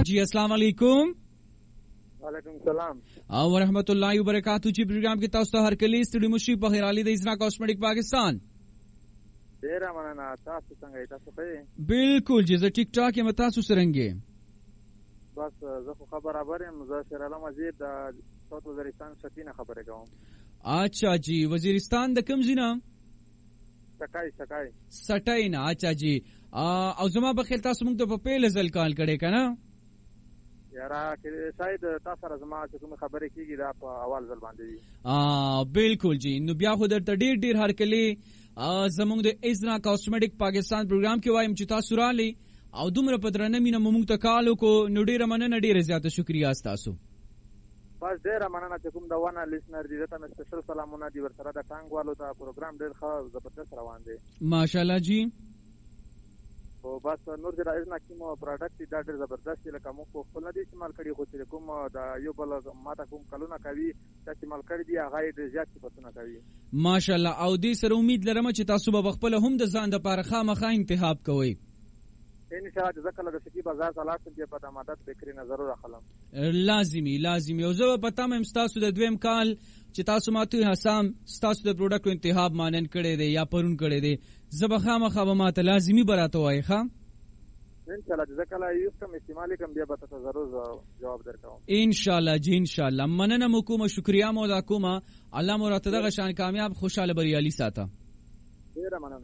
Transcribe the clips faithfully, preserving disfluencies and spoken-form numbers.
जी अस्सलाम वालेकुम। वालेकुम सलाम او ورحمت الله وبرکاتہ چې پروګرام کې تاسو ته هر کلی ستړي مشي په خیرالي د ازنا کاسمیټک پاکستان. ډیر مننه. تاسو څنګه تاسو ښه؟ بالکل چې زه ټیک ټاک یم. تاسو څنګه؟ بس زه خو خبر ابرم. زه شیر علم وزیر د صوت وزیرستان شتینه خبره کوم. اچھا جی وزیرستان د کوم ځای نه؟ سکای سکای سټای نه. اچھا جی او زما په خیال تاسو موږ ته په پیل ځل کال کړي کنه؟ یارا کې شاید تاسو سره زما چې کوم خبرې کیږي دا په اول ځل باندې وي. ا بالکل جی. نو بیا خو درته ډیر ډیر هر کلی زموږ د ازنا کاسمیټک پاکستان پروګرام کې وایم چې تاسو رالي او دومره په درنه مینه موږ ته کال وکړو. نو ډیره مننه، ډیره زیاته شکریا تاسو. بس ډیره مننه چې کوم د ونه لیسنر دي ته سپیشل سلامونه دي ورسره د ټانګ والو ته. پروګرام ډیر ښه زبردست روان دی ماشاءالله جی. او بس نور د ازنا کوم پروډکټ دا ډیر زبردست دی لکه موږ خپل نه دي استعمال کړي خو چې کوم د یو بل ماته کوم کلونه کوي چې استعمال کړي دي هغه ډیر زیات صفاتونه کوي ماشاءالله. او دې سره امید لرم چې تاسو به خپل هم د ځان د لپاره خامخا انتخاب کوئ ان شاء الله. ځکه له شکی بازار تلاش دې په مدد فکر نه ضرور اخلم. لازمی لازمی. او زه په تمام تاسو د دویم کال چې تاسو ماته حسام تاسو د پروډکټ انتخاب مانن کړي دي یا پرون کړي دي زه به خامخا به ماته لازمی براته وای ښا ان شاء الله. ځکه لا یو کم استعمال کوم بیا به تاسو ضرور جواب درکوم ان شاء الله جی. ان شاء الله مننه مو کوم، شکریا مو دا کوم. الله مو راته دغه شان کامیاب خوشاله بریالي ساته. ډیره مننه.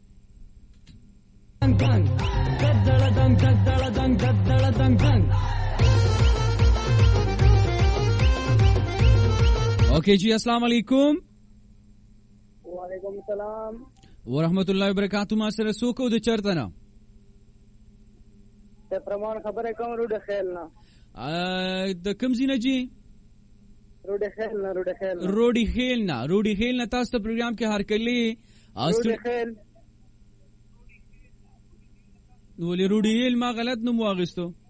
اوکے جی السلام علیکم. وعلیکم السلام ورحمت الله وبرکاتہ. ما سره سوکو د چرته نه ته پرمان خبره کوم. روډ خیل نه ا د کوم زینه جی؟ روډ خیل نه روډ خیل نه روډي خیل نه روډي خیل نه. تاسو ته پروګرام کې هر کلی روډ خیل نو ولې روډي خیل ما غلط نوم واغستو؟